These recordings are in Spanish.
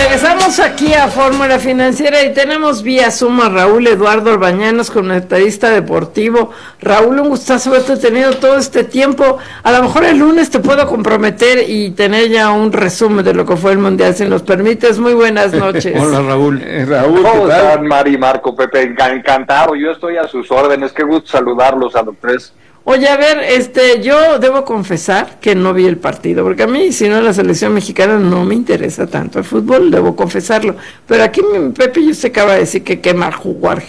Regresamos aquí a Fórmula Financiera y tenemos vía Zoom a Raúl Eduardo Orbañanos, comentarista deportivo. Raúl, un gustazo haberte tenido todo este tiempo. A lo mejor el lunes te puedo comprometer y tener ya un resumen de lo que fue el Mundial, si nos permites. Muy buenas noches. Hola, Raúl. Raúl, ¿cómo están, Mari, Marco, Pepe? Encantado, yo estoy a sus órdenes. Qué gusto saludarlos a los tres. Oye, a ver, yo debo confesar que no vi el partido, porque a mí, si no, la selección mexicana no me interesa tanto el fútbol, debo confesarlo. Pero aquí Pepe y usted acaba de decir que qué mal jugar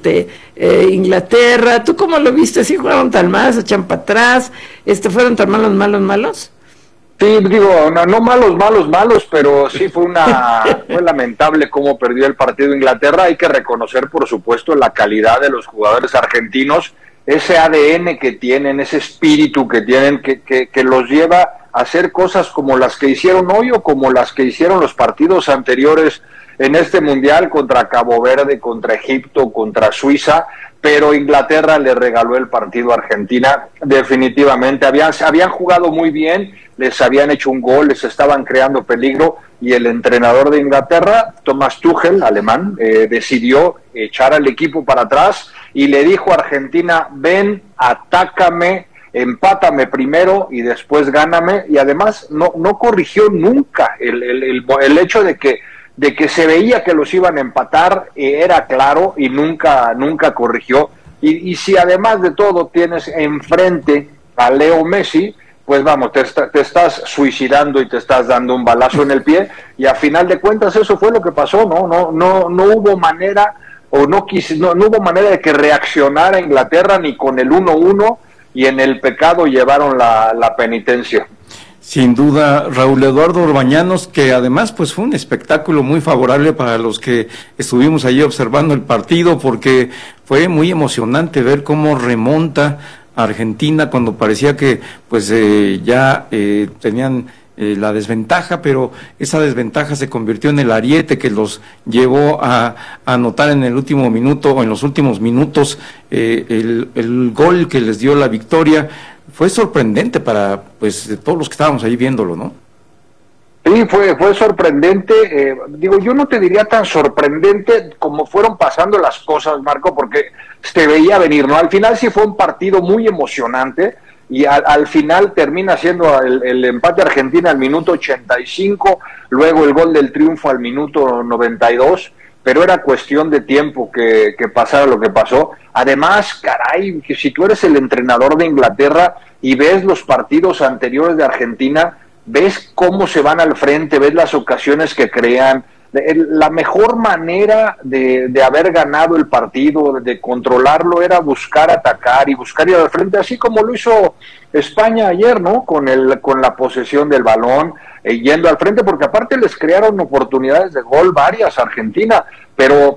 Inglaterra. ¿Tú cómo lo viste? ¿Sí jugaron tan mal, se echan para atrás? ¿Fueron tan malos? Sí, digo, no malos, pero sí fue lamentable cómo perdió el partido Inglaterra. Hay que reconocer, por supuesto, la calidad de los jugadores argentinos, ese ADN que tienen, ese espíritu que tienen, que los lleva a hacer cosas como las que hicieron hoy o como las que hicieron los partidos anteriores en este Mundial contra Cabo Verde, contra Egipto, contra Suiza, pero Inglaterra le regaló el partido a Argentina. Definitivamente habían jugado muy bien, les habían hecho un gol, les estaban creando peligro, y el entrenador de Inglaterra, Thomas Tuchel, alemán, decidió echar al equipo para atrás y le dijo a Argentina: ven, atácame, empátame primero y después gáname. Y además no corrigió nunca el hecho de que se veía que los iban a empatar, era claro, y nunca corrigió. Y si además de todo tienes enfrente a Leo Messi, pues vamos, te estás suicidando y te estás dando un balazo en el pie, y a final de cuentas eso fue lo que pasó. No hubo manera, no hubo manera de que reaccionara Inglaterra ni con el 1-1, y en el pecado llevaron la penitencia. Sin duda, Raúl Eduardo Orbañanos, que además pues fue un espectáculo muy favorable para los que estuvimos allí observando el partido, porque fue muy emocionante ver cómo remonta Argentina cuando parecía que pues ya tenían la desventaja, pero esa desventaja se convirtió en el ariete que los llevó a anotar en el último minuto, o en los últimos minutos, el gol que les dio la victoria. Fue sorprendente para pues todos los que estábamos ahí viéndolo, ¿no? Sí, fue sorprendente. Yo no te diría tan sorprendente como fueron pasando las cosas, Marco, porque se veía venir, ¿no? Al final sí fue un partido muy emocionante, y al final termina siendo el empate Argentina al minuto 85, luego el gol del triunfo al minuto 92, pero era cuestión de tiempo que pasara lo que pasó. Además, caray, que si tú eres el entrenador de Inglaterra y ves los partidos anteriores de Argentina, ves cómo se van al frente, ves las ocasiones que crean. La mejor manera de haber ganado el partido, de controlarlo, era buscar atacar y buscar ir al frente, así como lo hizo España ayer, ¿no? Con la posesión del balón, yendo al frente, porque aparte les crearon oportunidades de gol varias a Argentina, pero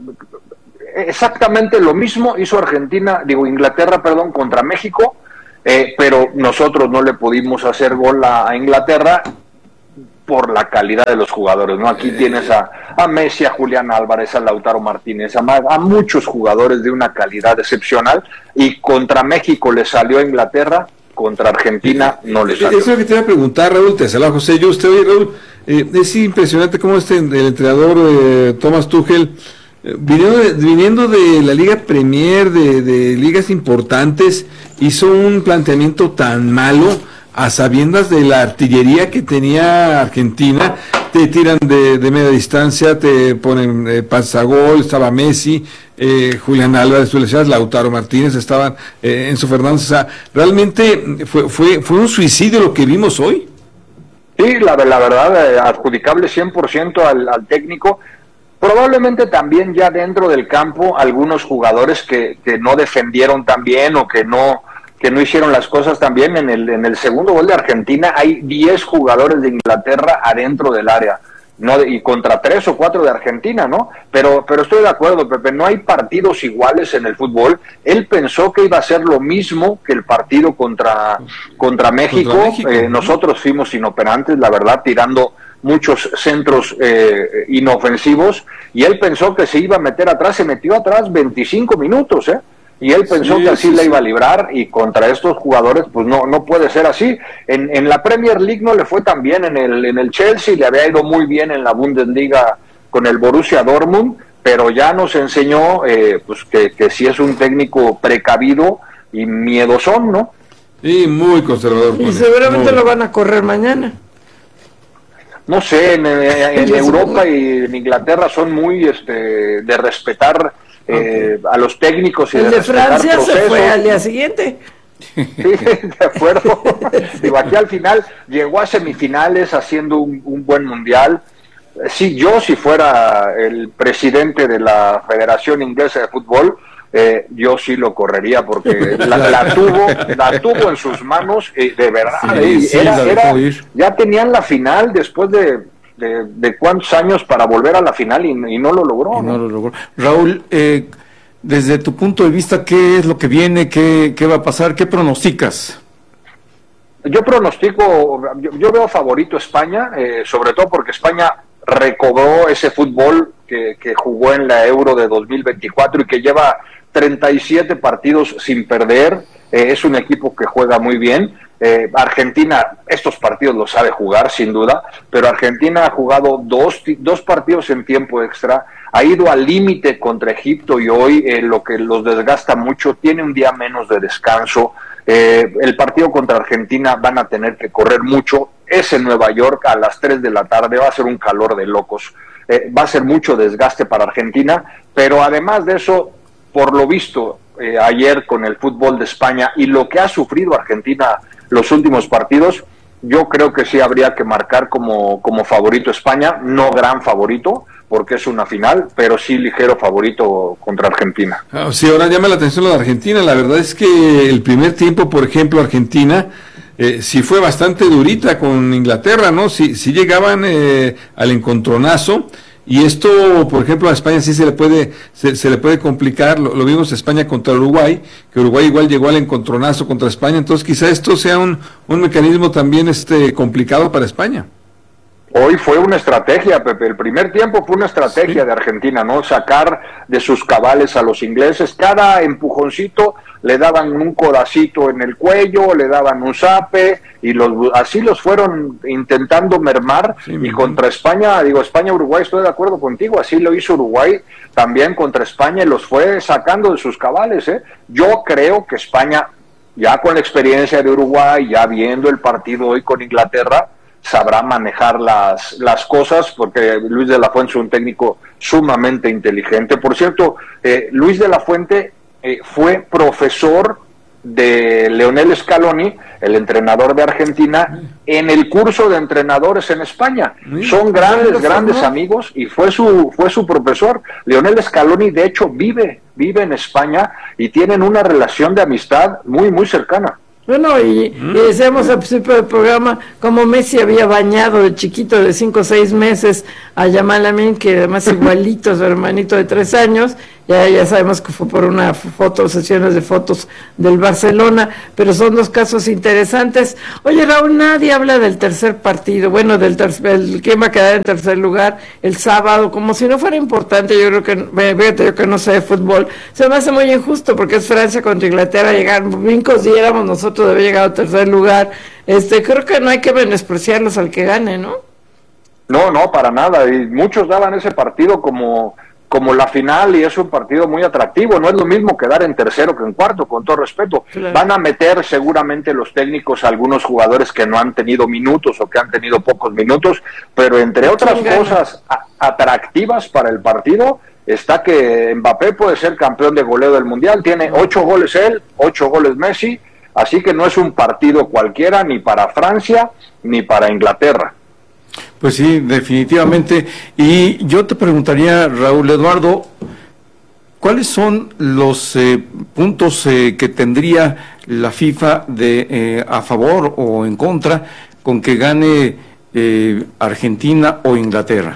exactamente lo mismo hizo Inglaterra, contra México, pero nosotros no le pudimos hacer gol a Inglaterra por la calidad de los jugadores, ¿no? Aquí tienes a Messi, a Julián Álvarez, a Lautaro Martínez, a muchos jugadores de una calidad excepcional, y contra México le salió a Inglaterra, contra Argentina no le salió. Eso es lo que te iba a preguntar, Raúl. Te saluda José Yuste. Oye, Raúl, es impresionante cómo el entrenador Thomas Tuchel, viniendo de la Liga Premier, de ligas importantes, hizo un planteamiento tan malo, a sabiendas de la artillería que tenía Argentina. Te tiran de media distancia, te ponen pases a gol. Estaba Messi, Julián Álvarez, tú le decías, Lautaro Martínez, estaban Enzo Fernández. O sea, realmente fue un suicidio lo que vimos hoy. Sí, la verdad, adjudicable 100% al técnico. Probablemente también ya dentro del campo algunos jugadores que no defendieron tan bien, o que no hicieron las cosas tan bien. En el segundo gol de Argentina hay 10 jugadores de Inglaterra adentro del área, ¿no? Y contra 3 o 4 de Argentina, ¿no? Pero estoy de acuerdo, Pepe, no hay partidos iguales en el fútbol. Él pensó que iba a ser lo mismo que el partido contra México. Nosotros fuimos inoperantes, la verdad, tirando muchos centros inofensivos, y él pensó que se iba a meter atrás, se metió atrás 25 minutos, Y él pensó que así la iba a librar, y contra estos jugadores pues no puede ser así. En la Premier League no le fue tan bien, en el Chelsea le había ido muy bien, en la Bundesliga con el Borussia Dortmund, pero ya nos enseñó pues que sí es un técnico precavido y miedosón, ¿no? Y muy conservador. Y seguramente lo van a correr mañana. No sé, en Europa y en Inglaterra son muy de respetar a los técnicos y el de Francia procesos. Se fue al día siguiente. Sí, de acuerdo. Digo, aquí al final llegó a semifinales haciendo un buen mundial. Sí, yo si fuera el presidente de la Federación Inglesa de Fútbol, yo sí lo correría, porque la tuvo en sus manos, de verdad. Ya tenían la final después de cuántos años para volver a la final y no lo logró. No lo logró. Raúl, desde tu punto de vista, ¿qué es lo que viene? ¿Qué va a pasar? ¿Qué pronosticas? Yo pronostico, yo veo favorito España, sobre todo porque España recobró ese fútbol que jugó en la Euro de 2024 y que lleva 37 partidos sin perder. Es un equipo que juega muy bien. Argentina estos partidos los sabe jugar sin duda, pero Argentina ha jugado dos partidos en tiempo extra, ha ido al límite contra Egipto, y hoy lo que los desgasta mucho, tiene un día menos de descanso. El partido contra Argentina van a tener que correr mucho, es en Nueva York a las 3 de la tarde, va a ser un calor de locos, va a ser mucho desgaste para Argentina, pero además de eso, por lo visto ayer con el fútbol de España y lo que ha sufrido Argentina los últimos partidos, yo creo que sí habría que marcar como favorito España, no gran favorito, porque es una final, pero sí ligero favorito contra Argentina. Sí, ahora llama la atención lo de Argentina. La verdad es que el primer tiempo, por ejemplo, Argentina sí fue bastante durita con Inglaterra, ¿no? Sí llegaban al encontronazo, y esto, por ejemplo, a España sí se le puede complicar. Lo vimos España contra Uruguay, que Uruguay igual llegó al encontronazo contra España, entonces quizá esto sea un mecanismo también complicado para España. Hoy fue una estrategia, Pepe. El primer tiempo fue una estrategia de Argentina, ¿no? Sacar de sus cabales a los ingleses. Cada empujoncito le daban un codacito en el cuello, le daban un zape, y así los fueron intentando mermar. Sí, y contra España, España-Uruguay, estoy de acuerdo contigo, así lo hizo Uruguay también contra España, y los fue sacando de sus cabales, ¿eh? Yo creo que España, ya con la experiencia de Uruguay, ya viendo el partido hoy con Inglaterra, sabrá manejar las cosas, porque Luis de la Fuente es un técnico sumamente inteligente. Por cierto, Luis de la Fuente fue profesor de Leonel Scaloni, el entrenador de Argentina, en el curso de entrenadores en España. Son grandes amigos, y fue su profesor. Leonel Scaloni, de hecho, vive en España, y tienen una relación de amistad muy, muy cercana. Bueno, y decíamos al principio del programa como Messi había bañado de chiquito de 5 o 6 meses a Yamal Amin, que además igualito a su hermanito de 3 años. Ya sabemos que fue por una sesiones de fotos del Barcelona, pero son dos casos interesantes. Oye, Raúl, nadie habla del tercer partido, bueno, quién va a quedar en tercer lugar el sábado, como si no fuera importante. Yo creo que, yo que no sé de fútbol, se me hace muy injusto, porque es Francia contra Inglaterra, llegaron brincos y éramos nosotros de haber llegado a tercer lugar. Creo que no hay que menospreciarlos al que gane, ¿no? No, para nada, y muchos daban ese partido como la final, y es un partido muy atractivo. No es lo mismo quedar en tercero que en cuarto, con todo respeto. Claro. Van a meter seguramente los técnicos a algunos jugadores que no han tenido minutos o que han tenido pocos minutos, pero entre otras cosas atractivas para el partido está que Mbappé puede ser campeón de goleo del Mundial. Tiene 8 goles él, 8 goles Messi, así que no es un partido cualquiera ni para Francia ni para Inglaterra. Pues sí, definitivamente. Y yo te preguntaría, Raúl Eduardo, ¿cuáles son los puntos que tendría la FIFA a favor o en contra con que gane Argentina o Inglaterra?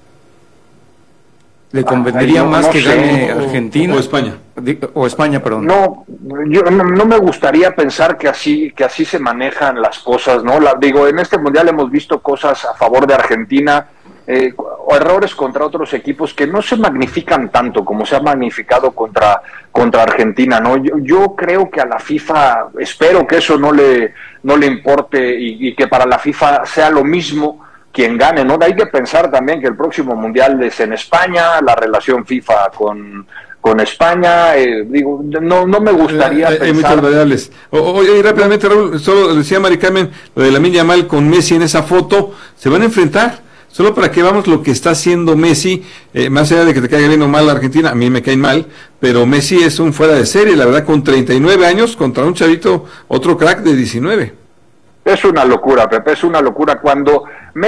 ¿Le convendría más que gane Argentina o España? O España, perdón. No, yo no me gustaría pensar que así se manejan las cosas, ¿no? En este mundial hemos visto cosas a favor de Argentina. errores contra otros equipos que no se magnifican tanto como se ha magnificado contra Argentina, ¿no? Yo creo que a la FIFA, espero que eso no le importe y que para la FIFA sea lo mismo quien gane, ¿no? Hay que pensar también que el próximo Mundial es en España, la relación FIFA con España, no me gustaría pensar... Hay muchas variables. Oye, rápidamente, Raúl, solo decía Mari Carmen, lo de Lamine Yamal con Messi en esa foto, se van a enfrentar, solo para que veamos lo que está haciendo Messi, más allá de que te caiga bien o mal la Argentina, a mí me caen mal, pero Messi es un fuera de serie, la verdad, con 39 años, contra un chavito, otro crack de 19. Es una locura, Pepe, es una locura. Cuando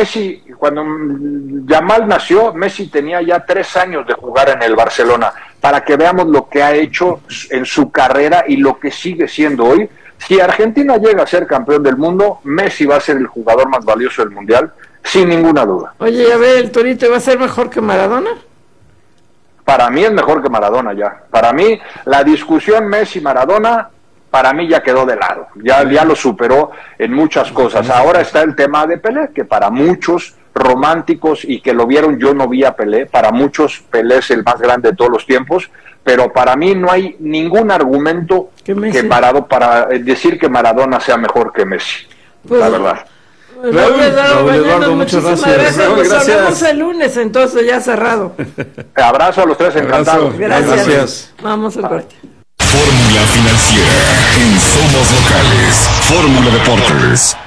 Yamal nació, Messi tenía ya 3 años de jugar en el Barcelona, para que veamos lo que ha hecho en su carrera y lo que sigue siendo hoy. Si Argentina llega a ser campeón del mundo, Messi va a ser el jugador más valioso del Mundial, sin ninguna duda. Oye, a ver, ¿el Torito va a ser mejor que Maradona? Para mí es mejor que Maradona ya. Para mí, la discusión Messi-Maradona, para mí ya quedó de lado, ya lo superó en muchas cosas. Ahora está el tema de Pelé, que para muchos románticos y que lo vieron, yo no vi a Pelé, para muchos Pelé es el más grande de todos los tiempos, pero para mí no hay ningún argumento para decir que Maradona sea mejor que Messi, pues, la verdad. Raúl Eduardo, muchas gracias. gracias. Nos hablamos el lunes, entonces ya cerrado. Abrazo a los tres, encantado. Gracias. Vamos al corte. Fórmula Financiera en Somos Locales. Fórmula Deportes.